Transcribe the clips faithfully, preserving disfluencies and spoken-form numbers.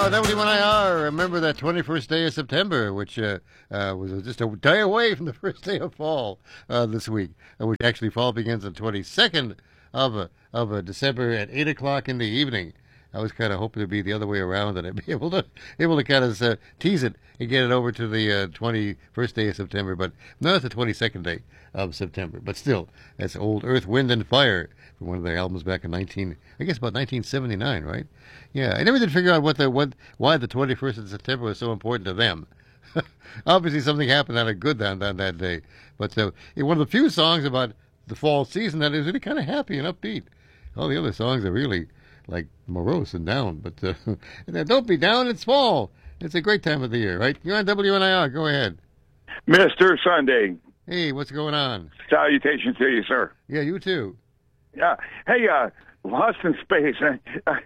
Oh, W N I R. Remember that twenty-first day of September, which uh, uh, was just a day away from the first day of fall uh, this week, uh, which actually fall begins on twenty-second of uh, of uh, December at eight o'clock in the evening. I was kind of hoping to be the other way around, that I'd be able to able to kind of uh, tease it and get it over to the uh, twenty-first day of September, but not the twenty-second day of September. But still, that's old Earth, Wind, and Fire from one of their albums back in nineteen, I guess about nineteen seventy-nine, right? Yeah, I never did figure out what the what why the twenty-first of September was so important to them. Obviously, something happened that of good on, on that day. But uh, one of the few songs about the fall season that is really kind of happy and upbeat. All the other songs are really like morose and down. But uh, don't be down, it's fall. It's a great time of the year, right? You're on W N I R. Go ahead. Mister Sunday. Hey, what's going on? Salutations to you, sir. Yeah, you too. Yeah. Hey, uh, Lost in Space. I,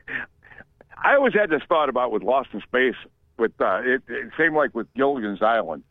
I always had this thought about with Lost in Space, with uh, it, it seemed like with Gilligan's Island.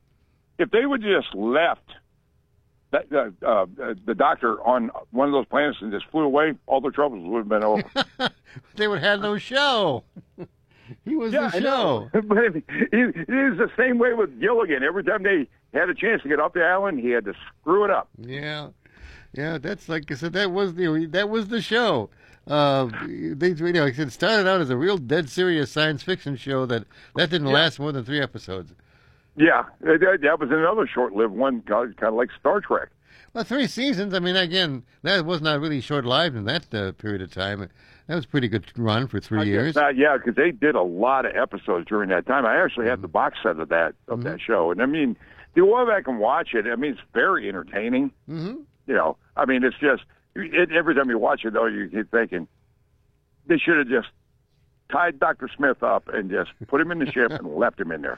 If they would just left that, uh, uh, the doctor on one of those planets and just flew away, all their troubles would have been over. They would have had no show. He was yeah, the show. But it, it is the same way with Gilligan. Every time they had a chance to get off the island, he had to screw it up. Yeah, yeah. That's like I said. That was the that was the show. Uh, they, you know, it started out as a real dead serious science fiction show that that didn't yeah. last more than three episodes. Yeah, that, that was another short-lived one, kind of like Star Trek. Well, three seasons. I mean, again, that was not really short-lived in that uh, period of time. That was a pretty good run for three I years. Not, yeah, because they did a lot of episodes during that time. I actually have the box set of that of Mm-hmm. that show, and I mean, you go back and watch it. I mean, it's very entertaining. Mm-hmm. You know, I mean, it's just it, every time you watch it, though, you keep thinking they should have just tied Doctor Smith up and just put him in the ship and left him in there.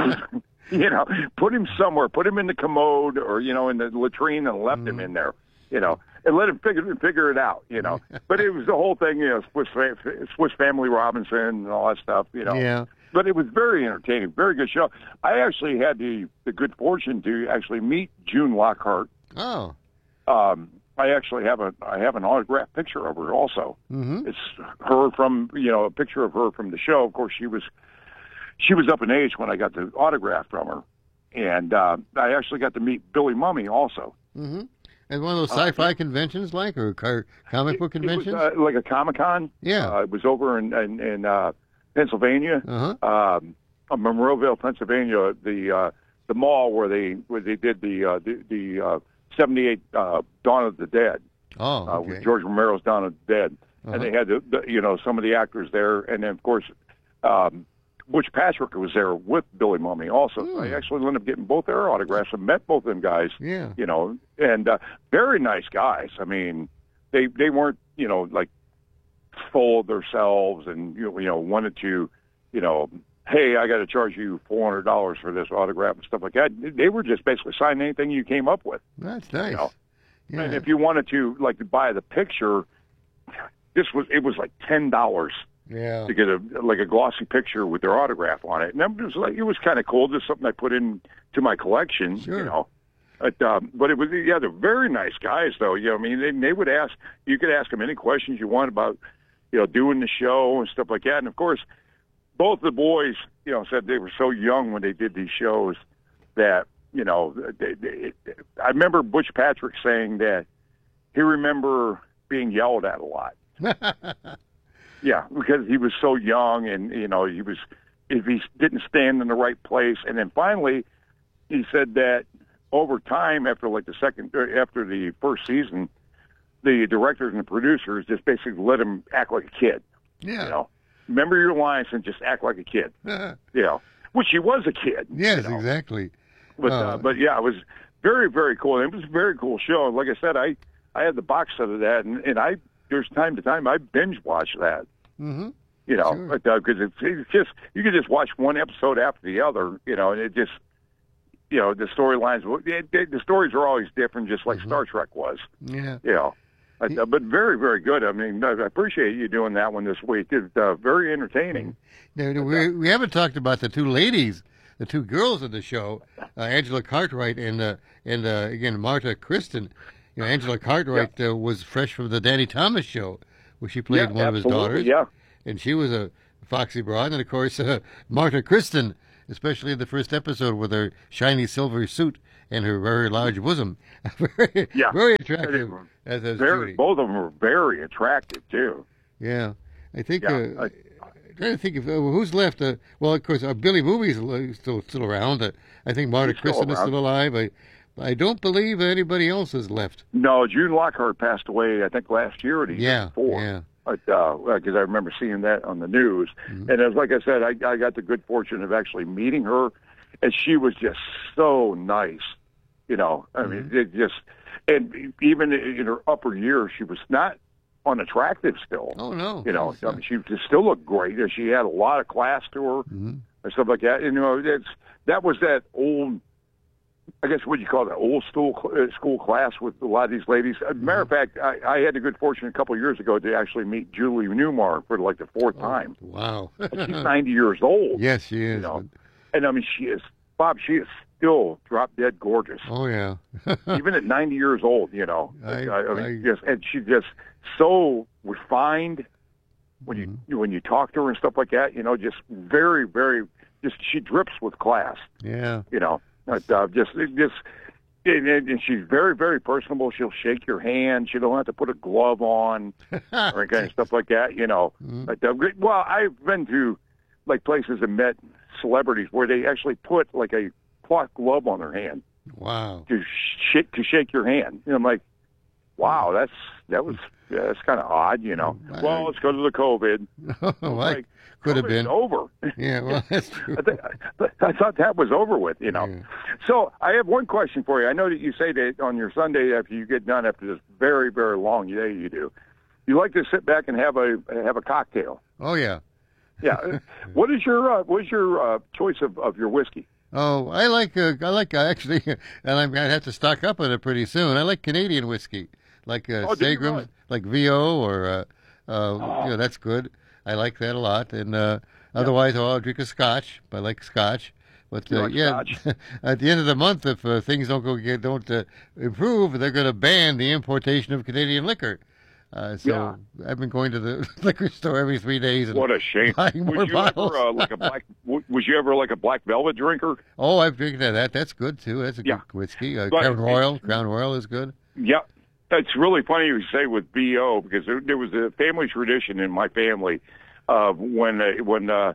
You know, put him somewhere, put him in the commode or, you know, in the latrine and left mm. him in there, you know, and let him figure figure it out, you know. But it was the whole thing, you know, Swiss, Swiss Family Robinson and all that stuff, you know. Yeah. But it was very entertaining, very good show. I actually had the, the good fortune to actually meet June Lockhart. Oh. Um, I actually have a I have an autographed picture of her also. Mm-hmm. It's her from, you know, a picture of her from the show. Of course, she was She was up in age when I got the autograph from her, and uh, I actually got to meet Billy Mumy also. Mm-hmm. At one of those sci-fi uh, conventions, like, or car, comic book conventions, it was, uh, like a Comic-Con. Yeah, uh, it was over in in, in uh, Pennsylvania, uh-huh. um, Monroeville, Pennsylvania. The uh, the mall where they where they did the uh, the, the uh, seventy-eight uh, Dawn of the Dead. Oh, okay. uh, with George Romero's Dawn of the Dead, uh-huh. and they had the, the, you know some of the actors there, and then of course. Um, Butch Patrick was there with Billy Mumy also. Mm. I actually ended up getting both their autographs and met both them guys. Yeah. You know, and uh, very nice guys. I mean, they they weren't, you know, like full of themselves and, you know, you know wanted to, you know, hey, I got to charge you four hundred dollars for this autograph and stuff like that. They were just basically signing anything you came up with. That's nice. You know? Yeah. And if you wanted to, like, to buy the picture, this was, it was like ten dollars. Yeah. To get a like a glossy picture with their autograph on it, and it was like it was kind of cool. Just something I put in to my collection, sure. you know. But um, but it was yeah, they're very nice guys though. You know, I mean, they, they would ask you could ask them any questions you want about, you know, doing the show and stuff like that. And of course, both the boys, you know, said they were so young when they did these shows that you know, they, they, I remember Butch Patrick saying that he remember being yelled at a lot. Yeah, because he was so young, and you know he was if he didn't stand in the right place, and then finally he said that over time, after like the second, after the first season, the directors and the producers just basically let him act like a kid. Yeah, you know, remember your lines and just act like a kid. You know, which he was a kid. Yes, you know? Exactly. But uh, uh, but yeah, it was very very cool. It was a very cool show. Like I said, I I had the box set of that, and, and I. There's time to time I binge watch that, mm-hmm. you know, sure. because uh, it's, it's just you can just watch one episode after the other, you know, and it just, you know, the storylines, it, it, the stories are always different, just like mm-hmm. Star Trek was. Yeah, you know, uh, but very very good. I mean, I appreciate you doing that one this week. It's uh, very entertaining. Now, we we haven't talked about the two ladies, the two girls of the show, uh, Angela Cartwright and uh, and uh, again Marta Kristen. You know, Angela Cartwright yeah. uh, was fresh from the Danny Thomas show, where she played yeah, one of his daughters. Yeah, and she was a Foxy Broad, and of course uh, Marta Kristen, especially in the first episode with her shiny silver suit and her very large bosom. very, Yeah. very attractive as a Very, Judy. both of them were very attractive too. Yeah, I think. Yeah, uh, I- I'm trying to think of uh, who's left. Uh, well, of course, uh, Billy Booby's li- still still around. Uh, I think Marta He's still Kristen is around. still alive. I I don't believe anybody else is left. No, June Lockhart passed away, I think, last year or the year Yeah, before. yeah. Because I remember seeing that on the news. Mhm. And as like I said, I, I got the good fortune of actually meeting her, and she was just so nice. You know, I mean, Mm-hmm. it just, and even in her upper years, she was not unattractive still. Oh no, You know, She's, I uh, mean, she just still looked great. and She had a lot of class to her mhm. and stuff like that. And, you know, that's that was that old, I guess what you call that old school uh, school class with a lot of these ladies. As a matter of fact, I, I had the good fortune a couple of years ago to actually meet Julie Newmar for like the fourth time. Wow. She's ninety years old. Yes, she is. You know, but- and I mean, she is Bob. She is still drop dead gorgeous, oh yeah. even at ninety years old. You know, I- I, I mean, I- just and she's just so refined when you Mm-hmm. when you talk to her and stuff like that. You know, just very, very, just she drips with class. Yeah. You know, but, uh, just it just. And, and and she's very, very personable. She'll shake your hand. She don't have to put a glove on or any kind of stuff like that. You know, Mhm. but, uh, well, I've been to like places and met celebrities where they actually put like a cloth glove on their hand Wow. to shake to shake your hand. And I'm like, wow, that's that was yeah, that's kind of odd. You know, I- well, let's go to the COVID. oh, I Like, could have COVID's been. over. Yeah. Well, that's true. I, think, I thought that was over with, you know. Yeah. So I have one question for you. I know that you say that on your Sunday after you get done after this very, very long day you do, you like to sit back and have a have a cocktail. Oh yeah. Yeah. what is your uh, what is your uh, choice of, of your whiskey? Oh, I like uh, I like uh, actually, and I'm gonna have to stock up on it pretty soon. I like Canadian whiskey, like uh, Oh, do you Seagram's, really? like V O, or uh, uh, you know, that's good. I like that a lot. And uh, otherwise, oh, I'll drink a Scotch. I like Scotch. But You uh, like yeah, Scotch? at the end of the month, if uh, things don't go get, don't uh, improve, they're going to ban the importation of Canadian liquor. Uh, so I've been going to the liquor store every three days and What a shame. buying more Was you bottles. ever uh, like a black? w- Was you ever like a black velvet drinker? Oh, I've drinking that. that. That's good too. That's a Yeah. good whiskey. Uh, But Crown it's- Royal. Crown Royal is good. Yeah. It's really funny you say with B O because there, there was a family tradition in my family of when uh, when uh,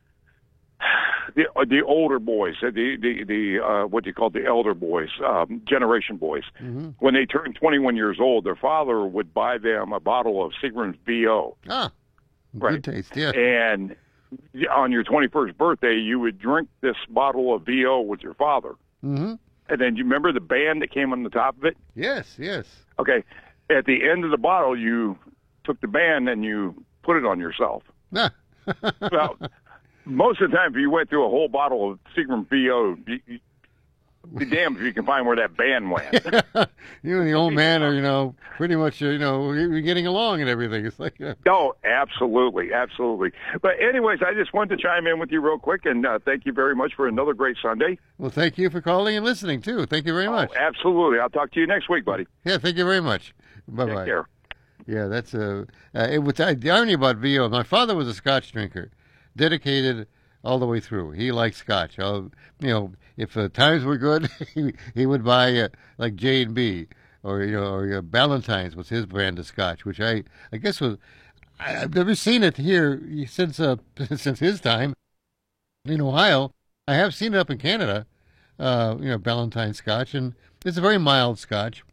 the the older boys, uh, the the the uh, what do you call it, the elder boys, um, generation boys, Mm-hmm. when they turned twenty-one years old, their father would buy them a bottle of Seagram's B O, Ah, Right. good taste. Yeah. and on your twenty-first birthday, you would drink this bottle of B O with your father. Mm-hmm. And then you remember the band that came on the top of it? Yes. Yes. Okay. At the end of the bottle, you took the band and you put it on yourself. Ah. Well, most of the time, if you went through a whole bottle of Seagram B O, you, you, be damned if you can find where that band went. You and the old man are, you know, pretty much, uh, you know, you're getting along and everything. It's like, uh, Oh, absolutely, absolutely. But anyways, I just wanted to chime in with you real quick, and uh, thank you very much for another great Sunday. well, thank you for calling and listening too. Thank you very much. Oh, absolutely. I'll talk to you next week, buddy. Yeah, thank you very much. Bye Take bye. care. Yeah, that's uh, uh it was uh, the irony about V O. My father was a Scotch drinker, dedicated all the way through. He liked Scotch. Uh, you know, if uh, times were good, he, he would buy uh, like J and B or you know, or uh, Ballantine's was his brand of Scotch, which I I guess was I, I've never seen it here since uh since his time in Ohio. I have seen it up in Canada, uh, you know, Ballantine Scotch, and it's a very mild Scotch.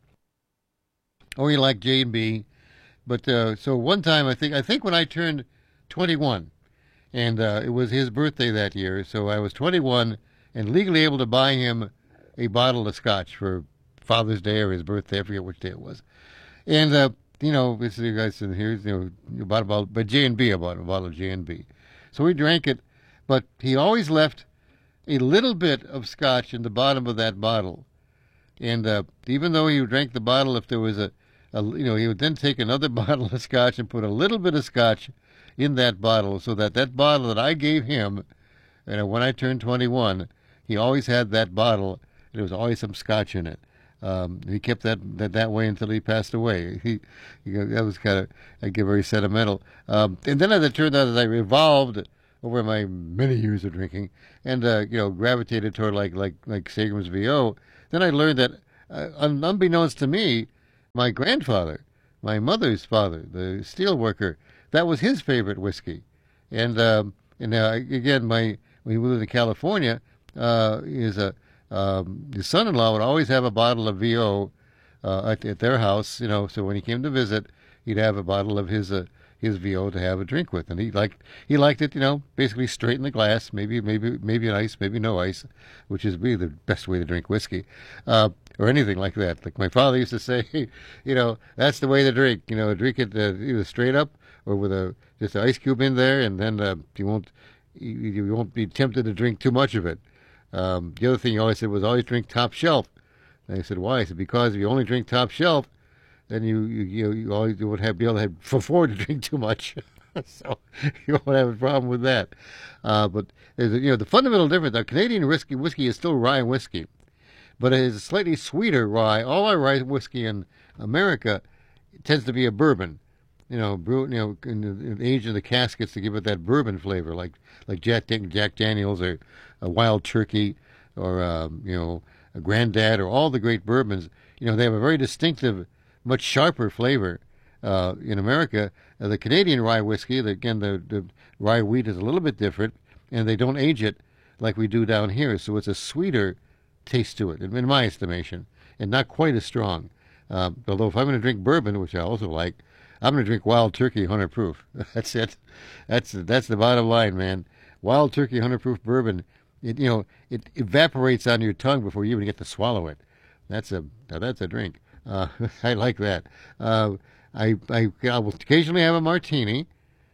Or he liked J and B. But uh, so one time, I think I think when I turned twenty-one, and uh, it was his birthday that year, so I was twenty-one and legally able to buy him a bottle of Scotch for Father's Day or his birthday. I forget which day it was. And uh, you know, this is you guys said here's you know you bought a bottle, but J and B, I bought a bottle of J and B. So we drank it, but he always left a little bit of Scotch in the bottom of that bottle. And uh, even though he drank the bottle, if there was a, a, you know, he would then take another bottle of Scotch and put a little bit of Scotch in that bottle, so that that bottle that I gave him, you know, when I turned twenty-one, he always had that bottle. And there was always some Scotch in it. Um, he kept that, that that way until he passed away. He, he that was kind of, I get very sentimental. Um, and then as it turned out, as I evolved over my many years of drinking, and uh, you know, gravitated toward like like like Seagram's V O. Then I learned that, uh, un- unbeknownst to me, my grandfather, my mother's father, the steel worker, that was his favorite whiskey. And um, and uh, again, my when we lived in California, uh, is a um, his son-in-law would always have a bottle of V O uh, at, at their house. You know, so when he came to visit, he'd have a bottle of his uh, his V O to have a drink with, and he liked he liked it. You know, basically straight in the glass, maybe maybe maybe an ice, maybe no ice, which is really the best way to drink whiskey. Uh, or anything like that. Like my father used to say, you know, that's the way to drink. You know, drink it uh, either straight up or with a just an ice cube in there, and then uh, you won't you, you won't be tempted to drink too much of it. Um, the other thing he always said was always drink top shelf. And I said, why? I said, because if you only drink top shelf, then you you you, you always would have be able to have, afford to drink too much. So you won't have a problem with that. Uh, but there's, you know, the fundamental difference. Now, Canadian whiskey whiskey is still rye whiskey, but it is a slightly sweeter rye. All our rye whiskey in America tends to be a bourbon. You know, brew, you know, in the, in the age of the caskets to give it that bourbon flavor, like like Jack Jack Daniels or a Wild Turkey or um, you know, a Grandad or all the great bourbons. You know, they have a very distinctive, much sharper flavor. Uh, in America, uh, the Canadian rye whiskey, the, again, the, the rye wheat is a little bit different, and they don't age it like we do down here, so it's a sweeter taste to it, in my estimation, and not quite as strong. Uh, although if I'm going to drink bourbon, which I also like, I'm going to drink Wild Turkey one hundred proof. That's it. That's that's the bottom line, man. Wild Turkey one hundred proof bourbon, it you know it evaporates on your tongue before you even get to swallow it. That's a now that's a drink. Uh, I like that. Uh, I, I I will occasionally have a martini.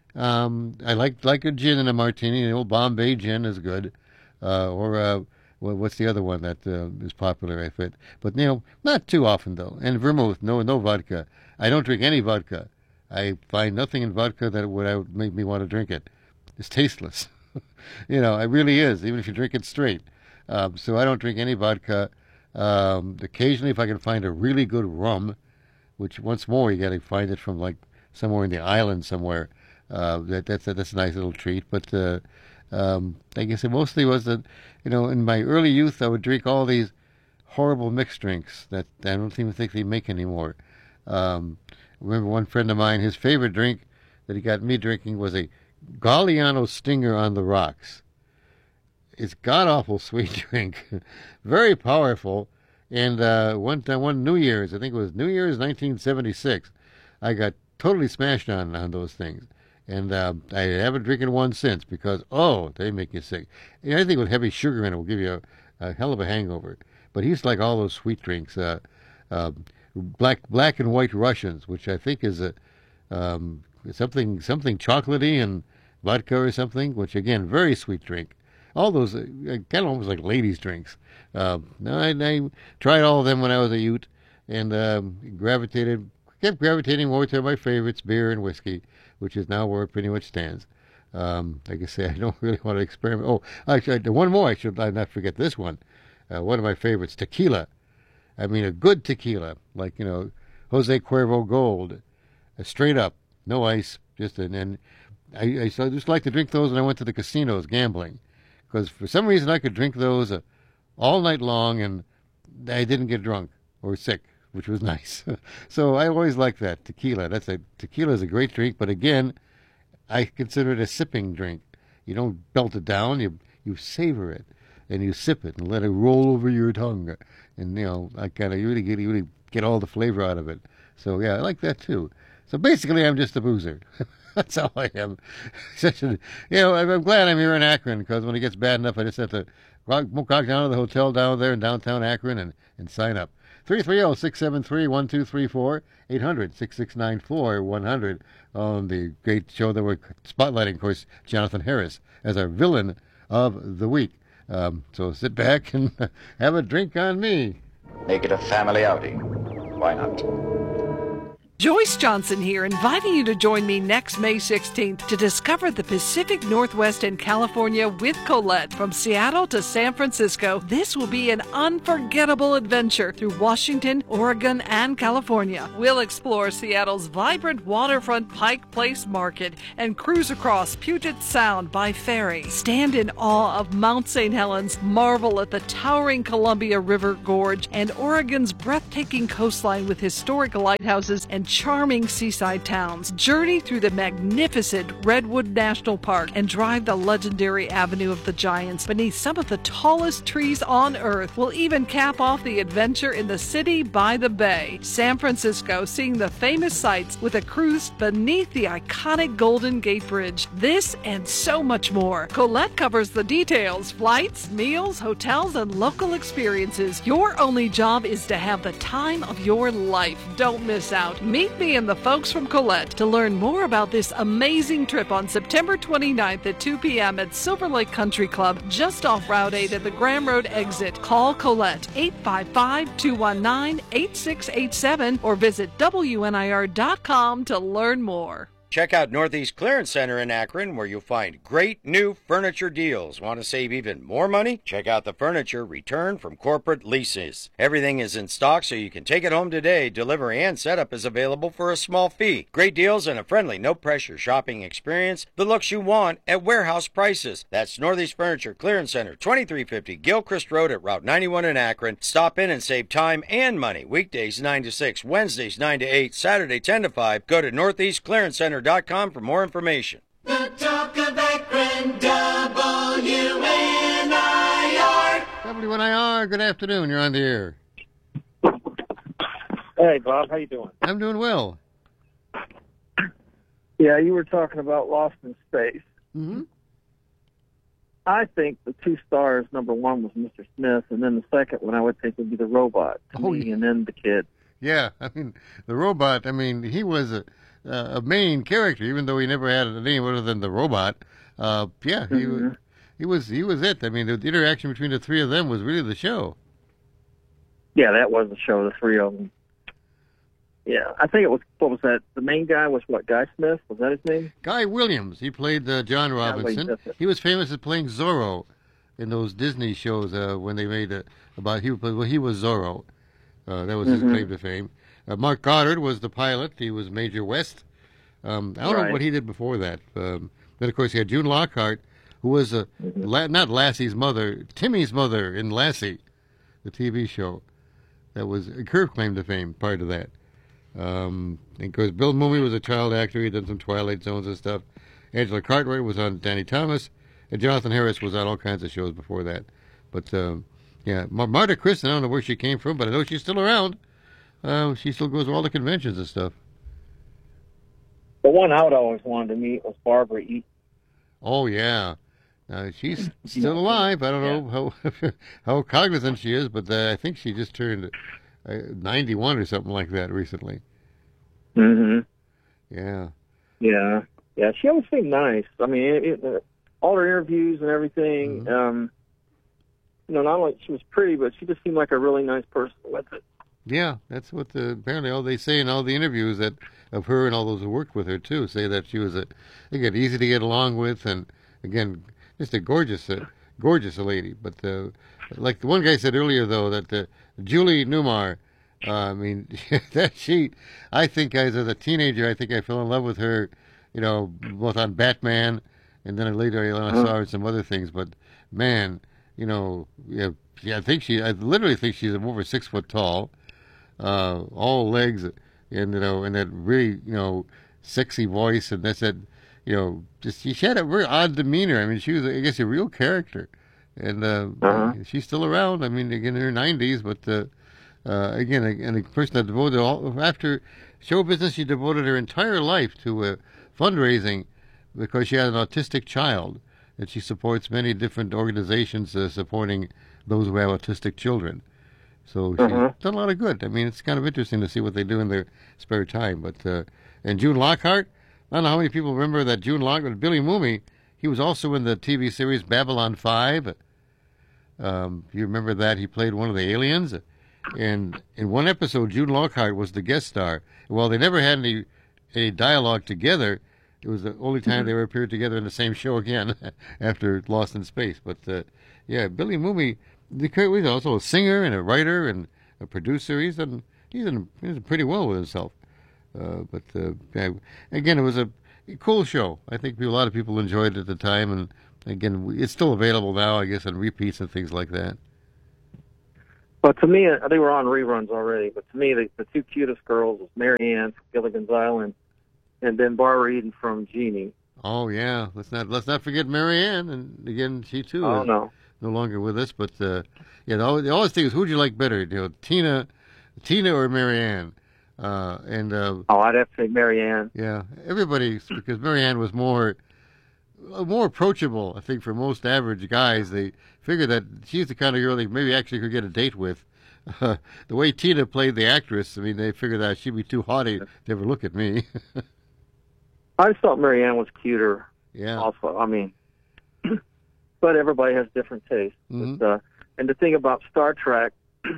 Um, I like like a gin in a martini. The old Bombay gin is good. Uh, or uh, what's the other one that uh, is popular? I fit, but you know, not too often though. And vermouth, no no vodka. I don't drink any vodka. I find nothing in vodka that would, I would make me want to drink it. It's tasteless. You know, it really is. Even if you drink it straight. Um, so I don't drink any vodka. Um, occasionally, if I can find a really good rum, which once more you got to find it from like somewhere in the island somewhere. Uh, that that's a, that's a nice little treat. But uh, um, I guess it mostly was that, you know, in my early youth I would drink all these horrible mixed drinks that I don't even think they make anymore. Um, I remember one friend of mine, his favorite drink that he got me drinking was a Galliano Stinger on the rocks. It's god awful sweet drink, very powerful. And uh, one time, one New Year's, I think it was New Year's nineteen seventy-six, I got totally smashed on on those things, and uh, I haven't drinking one since because oh, they make you sick. And anything with heavy sugar in it will give you a, a hell of a hangover. But he used to like all those sweet drinks, uh, uh, black black and white Russians, which I think is a um, something something chocolatey and vodka or something, which again very sweet drink. All those uh, kind of almost like ladies' drinks. Uh, I, I tried all of them when I was a youth, and um, gravitated, kept gravitating more to my favorites, beer and whiskey, which is now where it pretty much stands. Um, like I say, I don't really want to experiment. Oh, actually, one more. I should not forget this one. Uh, one of my favorites, tequila. I mean, a good tequila, like you know, Jose Cuervo Gold, uh, straight up, no ice, just an. And I, I, so I just like to drink those when I went to the casinos gambling. Because for some reason I could drink those uh, all night long and I didn't get drunk or sick, which was nice. So I always like that tequila. That's a tequila is a great drink, but again, I consider it a sipping drink. You don't belt it down. You you savor it and you sip it and let it roll over your tongue. And you know, I kind of you really get you really get all the flavor out of it. So yeah, I like that too. So basically, I'm just a boozer. That's how I am. Such a, you know, I'm glad I'm here in Akron because when it gets bad enough, I just have to walk, walk down to the hotel down there in downtown Akron and, and sign up. three three zero, six seven three, one two three four, eight hundred, six six nine four, one hundred on the great show that we're spotlighting, of course, Jonathan Harris as our villain of the week. Um, so sit back and have a drink on me. Make it a family outing. Why not? Joyce Johnson here, inviting you to join me next May sixteenth to discover the Pacific Northwest and California with Colette. From Seattle to San Francisco, this will be an unforgettable adventure through Washington, Oregon, and California. We'll explore Seattle's vibrant waterfront Pike Place Market and cruise across Puget Sound by ferry. Stand in awe of Mount Saint Helens, marvel at the towering Columbia River Gorge, and Oregon's breathtaking coastline with historic lighthouses and charming seaside towns. Journey through the magnificent Redwood National Park and drive the legendary Avenue of the Giants beneath some of the tallest trees on Earth. We'll even cap off the adventure in the city by the bay. San Francisco, seeing the famous sights with a cruise beneath the iconic Golden Gate Bridge. This and so much more. Colette covers the details: flights, meals, hotels, and local experiences. Your only job is to have the time of your life. Don't miss out. Meet me and the folks from Colette to learn more about this amazing trip on September twenty-ninth at two p.m. at Silver Lake Country Club, just off Route eight at the Graham Road exit. Call Colette, eight five five, two one nine, eight six eight seven, or visit W N I R dot com to learn more. Check out Northeast Clearance Center in Akron, where you'll find great new furniture deals. Want to save even more money? Check out the furniture returned from corporate leases. Everything is in stock, so you can take it home today. Delivery and setup is available for a small fee. Great deals and a friendly, no-pressure shopping experience. The looks you want at warehouse prices. That's Northeast Furniture Clearance Center, twenty-three fifty Gilchrist Road at Route ninety-one in Akron. Stop in and save time and money. Weekdays nine to six, Wednesdays nine to eight, Saturday ten to five. Go to Northeast Clearance Center dot com for more information. The talk of Akron, W N I R. W N I R, good afternoon. You're on the air. Hey, Bob. How you doing? I'm doing well. Yeah, you were talking about Lost in Space. Mm-hmm. I think the two stars, number one was Mister Smith, and then the second one I would think would be the robot, Oh, me, yeah. and then the kid. Yeah, I mean, the robot, I mean, he was a, a main character, even though he never had a name other than the robot. Uh, yeah, he, Mhm. was, he was he was it. I mean, the interaction between the three of them was really the show. Yeah, that was the show, the three of them. Yeah, I think it was, what was that? The main guy was what, Guy Smith? Was that his name? Guy Williams, he played uh, John Robinson. Williams. He was famous as playing Zorro in those Disney shows uh, when they made uh, about, he, well, he was Zorro. Uh, that was his Mhm. claim to fame. Uh, Mark Goddard was the pilot. He was Major West. Um, I don't know Right. what he did before that. Um, then, of course, he had June Lockhart, who was uh, Mhm. La- not Lassie's mother, Timmy's mother in Lassie, the T V show. That was her claim to fame, part of that. Um, and of course, Bill Mumy was a child actor. He did some Twilight Zones and stuff. Angela Cartwright was on Danny Thomas. And Jonathan Harris was on all kinds of shows before that. But, um, yeah, Mar- Marta Kristen, I don't know where she came from, but I know she's still around. Uh, she still goes to all the conventions and stuff. The one I would always wanted to meet was Barbara Eaton. Oh, yeah. Uh, she's still alive. I don't know how how cognizant she is, but uh, I think she just turned uh, ninety-one or something like that recently. Mm-hmm. Yeah. Yeah. Yeah, she always seemed nice. I mean, it, it, uh, all her interviews and everything, Mhm. um, you know, not only she was pretty, but she just seemed like a really nice person with it. Yeah, that's what the, apparently all they say in all the interviews that of her and all those who worked with her too say that she was a again easy to get along with, and again just a gorgeous, uh, gorgeous lady. But uh, like the one guy said earlier though that uh, Julie Newmar, uh, I mean that she, I think as a teenager I think I fell in love with her, you know, both on Batman and then later I Uh-huh. saw her in some other things. But man, you know, yeah, yeah I think she, I literally think she's over six foot tall. Uh, all legs, and you know, and that really, you know, sexy voice, and that's that, you know, just she had a very odd demeanor. I mean, she was, I guess, a real character, and uh, Uh-huh. she's still around. I mean, again, in her nineties, but uh, uh, again, a, and a person that devoted all after show business, she devoted her entire life to uh, fundraising because she had an autistic child, and she supports many different organizations uh, supporting those who have autistic children. So she's Uh-huh. done a lot of good. I mean, it's kind of interesting to see what they do in their spare time. But uh, and June Lockhart, I don't know how many people remember that June Lockhart, Billy Mumy, he was also in the T V series Babylon five. Um, you remember that? He played one of the aliens. And in one episode, June Lockhart was the guest star. While they never had any any dialogue together, it was the only time they ever appeared together in the same show again after Lost in Space. But uh, yeah, Billy Mooney, he's also a singer and a writer and a producer. He's done he's done, he's done pretty well with himself. Uh, but uh, yeah, again, it was a cool show. I think a lot of people enjoyed it at the time, and again, it's still available now, I guess, on repeats and things like that. But to me, they were on reruns already. But to me, the, the two cutest girls was Mary Ann from Gilligan's Island, and then Barbara Eden from Genie. Oh yeah, let's not let's not forget Mary Ann, and again, she too Oh is no, no longer with us. But uh, yeah, the always, the always thing is, who'd you like better, you know, Tina, Tina or Mary Ann? Uh, and uh, oh, I'd have to say Mary Ann. yeah, everybody, because Mary Ann was more more approachable, I think, for most average guys. They figured that she's the kind of girl they maybe actually could get a date with. Uh, the way Tina played the actress, I mean, they figured that she'd be too haughty to ever look at me. I just thought Mary Ann was cuter. Yeah. Also, I mean, but everybody has different tastes. Mm-hmm. But, uh, and the thing about Star Trek,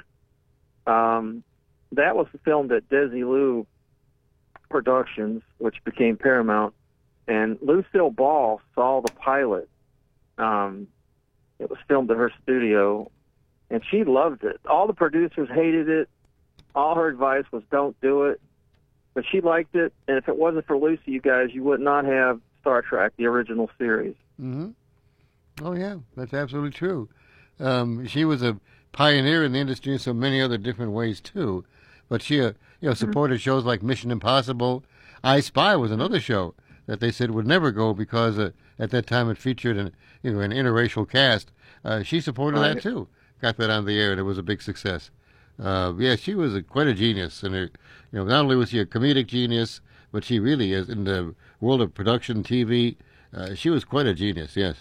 um, that was filmed at Desilu Productions, which became Paramount. And Lucille Ball saw the pilot. Um, it was filmed at her studio, and she loved it. All the producers hated it. All her advice was don't do it. But she liked it, and if it wasn't for Lucy, you guys, you would not have Star Trek, the original series. Mm-hmm. Oh, yeah, that's absolutely true. Um, she was a pioneer in the industry in so many other different ways, too. But she, uh, you know, supported mm-hmm. shows like Mission Impossible. I Spy was another show that they said would never go because uh, at that time it featured an, you know, an interracial cast. Uh, she supported right. that, too. Got that on the air, and it was a big success. Uh, yeah, she was a, quite a genius. And, her, you know, not only was she a comedic genius, but she really is in the world of production T V. Uh, she was quite a genius, yes.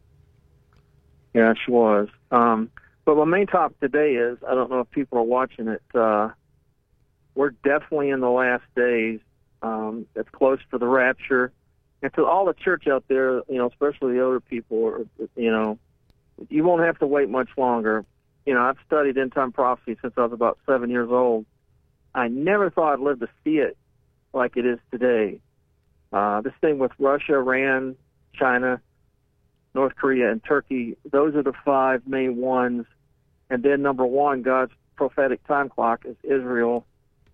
Yeah, she was. Um, but my main topic today is, I don't know if people are watching it, uh, we're definitely in the last days. Um, it's close for the rapture. And to all the church out there, you know, especially the older people, or, you know, you won't have to wait much longer. You know, I've studied end-time prophecy since I was about seven years old. I never thought I'd live to see it like it is today. Uh, this thing with Russia, Iran, China, North Korea, and Turkey, those are the five main ones. And then number one, God's prophetic time clock is Israel.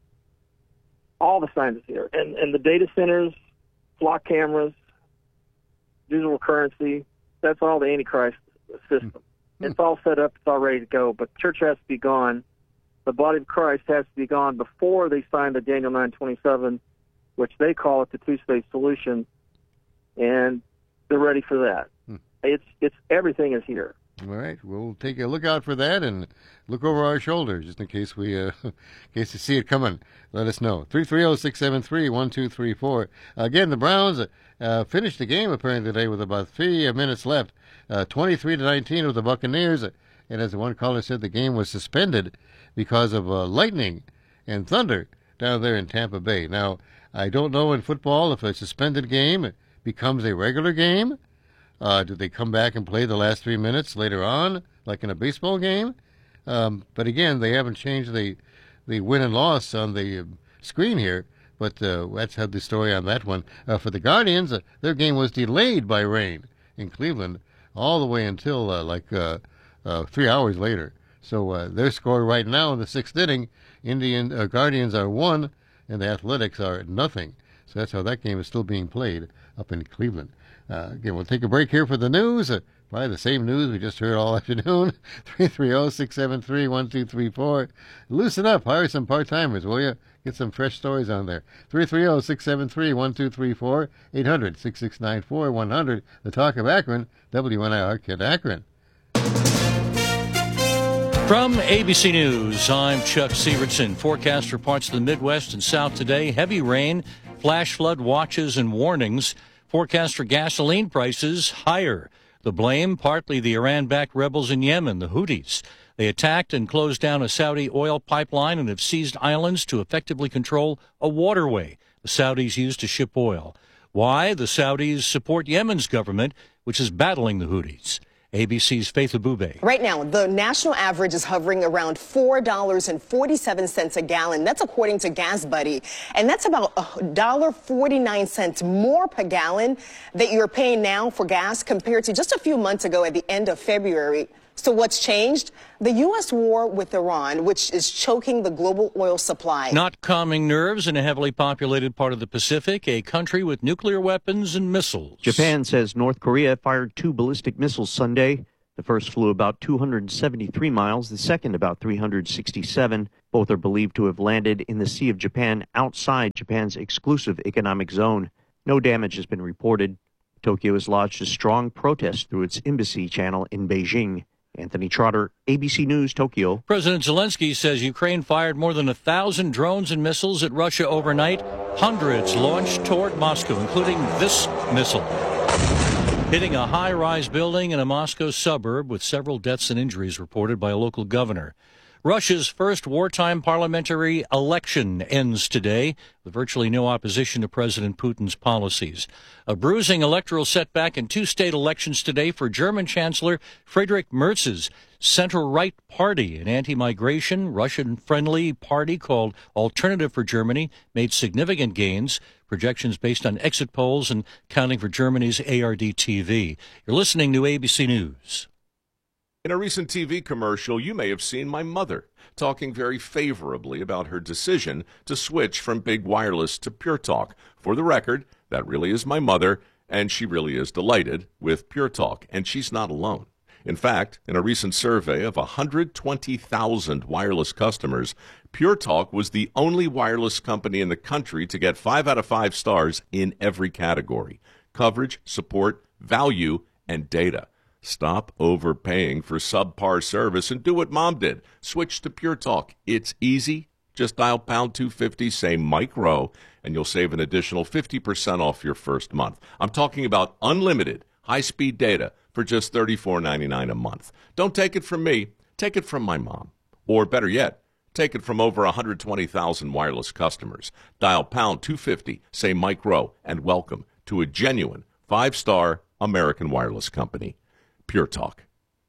All the signs is here. And, and the data centers, flock cameras, digital currency, that's all the Antichrist system. Mm-hmm. It's all set up. It's all ready to go. But the church has to be gone. The body of Christ has to be gone before they sign the Daniel nine twenty-seven, which they call it the two-state solution. And they're ready for that. Hmm. It's it's everything is here. All right, we'll take a look out for that and look over our shoulder just in case we, uh, in case you see it coming. Let us know. three three zero, six seven three, one two three four. Again, the Browns uh, finished the game apparently today with about three minutes left, uh, twenty-three to nineteen with the Buccaneers. And as one caller said, the game was suspended because of uh, lightning and thunder down there in Tampa Bay. Now, I don't know in football if a suspended game becomes a regular game. Uh, do they come back and play the last three minutes later on, like in a baseball game? Um, but again, they haven't changed the the win and loss on the uh, screen here. But uh, let's have the story on that one. Uh, for the Guardians, uh, their game was delayed by rain in Cleveland all the way until uh, like uh, uh, three hours later. So uh, their score right now in the sixth inning, Indian uh, Guardians are one, and the Athletics are nothing. So that's how that game is still being played up in Cleveland. Uh, again, we'll take a break here for the news. Uh, probably the same news we just heard all afternoon. three three zero, six seven three, one two three four. Loosen up. Hire some part-timers, will you? Get some fresh stories on there. three three zero, six seven three, one two three four. eight hundred, six six nine, four one zero zero. The Talk of Akron. W N I R Kid Akron. From A B C News, I'm Chuck Severson. Forecast for parts of the Midwest and South today. Heavy rain, flash flood watches and warnings. Forecast for gasoline prices higher. The blame, partly the Iran-backed rebels in Yemen, the Houthis. They attacked and closed down a Saudi oil pipeline and have seized islands to effectively control a waterway the Saudis use to ship oil. Why? The Saudis support Yemen's government, which is battling the Houthis. A B C's Faith Abube. Right now, the national average is hovering around four dollars and forty-seven cents a gallon. That's according to GasBuddy. And that's about one dollar and forty-nine cents more per gallon that you're paying now for gas compared to just a few months ago at the end of February. So what's changed? The U S war with Iran, which is choking the global oil supply. Not calming nerves in a heavily populated part of the Pacific, a country with nuclear weapons and missiles. Japan says North Korea fired two ballistic missiles Sunday. The first flew about two hundred seventy-three miles, the second about three hundred sixty-seven. Both are believed to have landed in the Sea of Japan outside Japan's exclusive economic zone. No damage has been reported. Tokyo has lodged a strong protest through its embassy channel in Beijing. Anthony Trotter, A B C News, Tokyo. President Zelensky says Ukraine fired more than a thousand drones and missiles at Russia overnight. Hundreds launched toward Moscow, including this missile, hitting a high-rise building in a Moscow suburb with several deaths and injuries reported by a local governor. Russia's first wartime parliamentary election ends today with virtually no opposition to President Putin's policies. A bruising electoral setback in two state elections today for German Chancellor Friedrich Merz's center-right party. An anti-migration, Russian-friendly party called Alternative for Germany made significant gains. Projections based on exit polls and counting for Germany's A R D T V. You're listening to A B C News. In a recent T V commercial, you may have seen my mother talking very favorably about her decision to switch from Big Wireless to Pure Talk. For the record, that really is my mother, and she really is delighted with Pure Talk, and she's not alone. In fact, in a recent survey of one hundred twenty thousand wireless customers, Pure Talk was the only wireless company in the country to get five out of five stars in every category: coverage, support, value, and data. Stop overpaying for subpar service and do what Mom did. Switch to Pure Talk. It's easy. Just dial pound two fifty, say Mike Rowe, and you'll save an additional fifty percent off your first month. I'm talking about unlimited high-speed data for just thirty-four ninety-nine a month. Don't take it from me. Take it from my mom. Or better yet, take it from over one hundred twenty thousand wireless customers. Dial pound two fifty, say Mike Rowe, and welcome to a genuine five-star American wireless company. Pure Talk.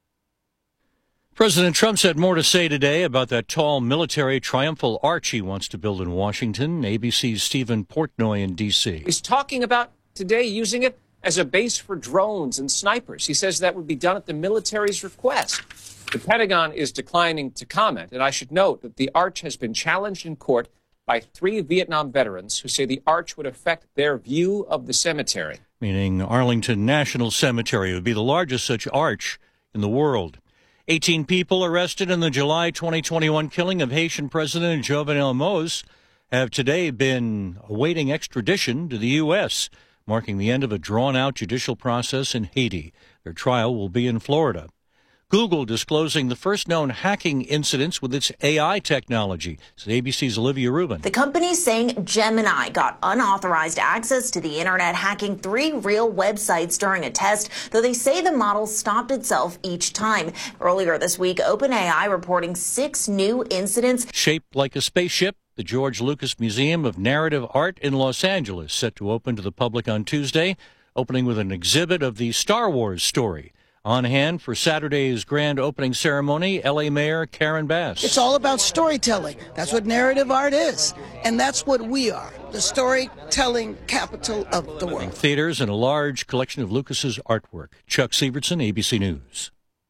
President Trump's had more to say today about that tall military triumphal arch he wants to build in Washington. A B C's Stephen Portnoy in D C. He's talking about today using it as a base for drones and snipers. He says that would be done at the military's request. The Pentagon is declining to comment, and I should note that the arch has been challenged in court by three Vietnam veterans who say the arch would affect their view of the cemetery. Meaning Arlington National Cemetery would be the largest such arch in the world. eighteen people arrested in the July twenty twenty-one killing of Haitian President Jovenel Moïse have today been awaiting extradition to the U S, marking the end of a drawn-out judicial process in Haiti. Their trial will be in Florida. Google disclosing the first known hacking incidents with its A I technology. It's A B C's Olivia Rubin. The company saying Gemini got unauthorized access to the internet, hacking three real websites during a test, though they say the model stopped itself each time. Earlier this week, OpenAI reporting six new incidents. Shaped like a spaceship, the George Lucas Museum of Narrative Art in Los Angeles set to open to the public on Tuesday, opening with an exhibit of the Star Wars story. On hand for Saturday's grand opening ceremony, L A Mayor Karen Bass. It's all about storytelling. That's what narrative art is. And that's what we are, the storytelling capital of the world. Theaters and a large collection of Lucas's artwork. Chuck Sievertson, A B C News.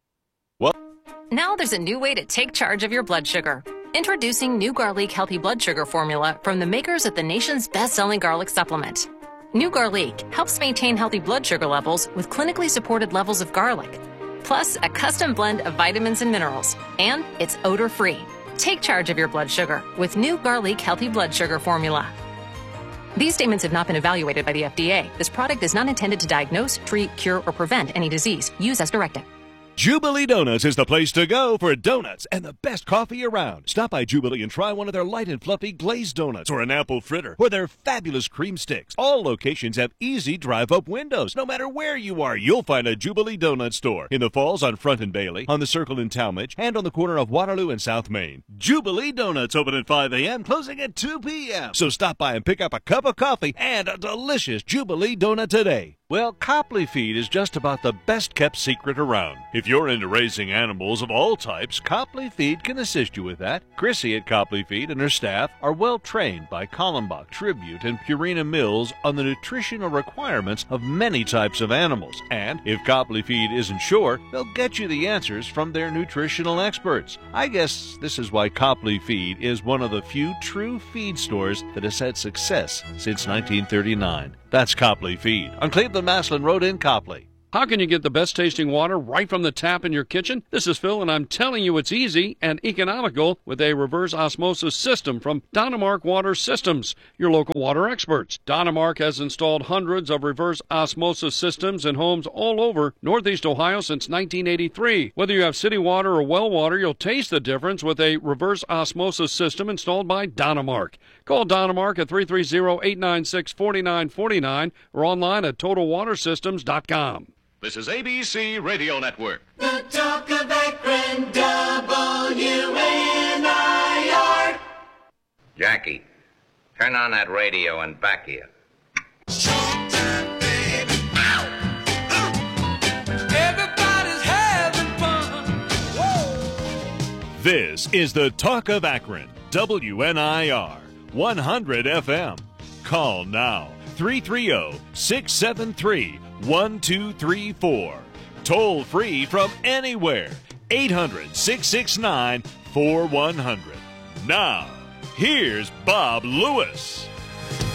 Well, now there's a new way to take charge of your blood sugar. Introducing New Garlic Healthy Blood Sugar Formula from the makers of the nation's best-selling garlic supplement. New Garlic helps maintain healthy blood sugar levels with clinically supported levels of garlic, plus a custom blend of vitamins and minerals, and it's odor-free. Take charge of your blood sugar with New Garlic Healthy Blood Sugar Formula. These statements have not been evaluated by the F D A. This product is not intended to diagnose, treat, cure, or prevent any disease. Use as directed. Jubilee Donuts is the place to go for donuts and the best coffee around. Stop by Jubilee and try one of their light and fluffy glazed donuts or an apple fritter or their fabulous cream sticks. All locations have easy drive-up windows. No matter where you are, you'll find a Jubilee Donut store. In the Falls on Front and Bailey, on the Circle in Talmadge, and on the corner of Waterloo and South Main. Jubilee Donuts open at five a.m., closing at two p.m. So stop by and pick up a cup of coffee and a delicious Jubilee Donut today. Well, Copley Feed is just about the best-kept secret around. If you're into raising animals of all types, Copley Feed can assist you with that. Chrissy at Copley Feed and her staff are well-trained by Kallenbach, Tribute, and Purina Mills on the nutritional requirements of many types of animals. And if Copley Feed isn't sure, they'll get you the answers from their nutritional experts. I guess this is why Copley Feed is one of the few true feed stores that has had success since nineteen thirty-nine. That's Copley Feed on Cleveland Maslin Road in Copley. How can you get the best tasting water right from the tap in your kitchen? This is Phil, and I'm telling you it's easy and economical with a reverse osmosis system from Donamark Water Systems, your local water experts. Donamark has installed hundreds of reverse osmosis systems in homes all over Northeast Ohio since nineteen eighty-three. Whether you have city water or well water, you'll taste the difference with a reverse osmosis system installed by Donamark. Call Donamark at three three zero, eight nine six, four nine four nine or online at total water systems dot com. This is A B C Radio Network. The Talk of Akron, W N I R. Jackie, turn on that radio and back here. Showtime, baby. Everybody's having fun. Whoa. This is the Talk of Akron, W N I R, one hundred F M. Call now, three three zero, six seven three, one two three four. Toll free from anywhere, eight hundred, six six nine, four one zero zero. Now, here's Bob Lewis.